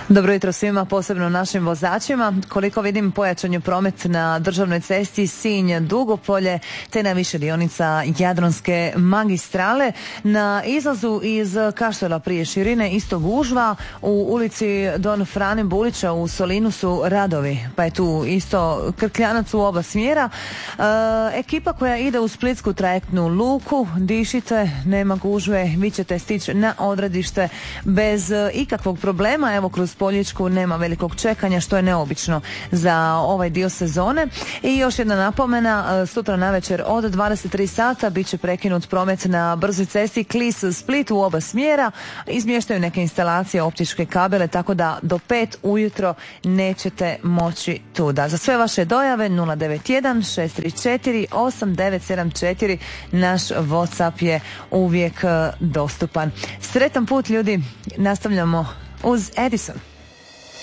Dobro jutro svima, posebno našim vozačima. Koliko vidim, pojačan je promet na državnoj cesti Sinj-Dugopolje, te na više dionica Jadranske magistrale. Na izlazu iz Kaštela prije Širine isto gužva, u ulici Don Frane Bulića u Solinu su radovi, pa je tu isto krkljanac u oba smjera. Ekipa koja ide u splitsku trajektnu luku, dišite, nema gužve, vi ćete stići na odredište bez ikakvog problema. Evo, kroz Poljičku nema velikog čekanja, što je neobično za ovaj dio sezone. I još jedna napomena, sutra navečer od 23 sata bit će prekinut promet na brzoj cesti Klis-Split u oba smjera. Izmještaju neke instalacije, optičke kabele, tako da do 5 ujutro nećete moći tuda. Za sve vaše dojave 091 634 8974, naš WhatsApp je uvijek dostupan. Sretan put ljudi, nastavljamo uz Edison.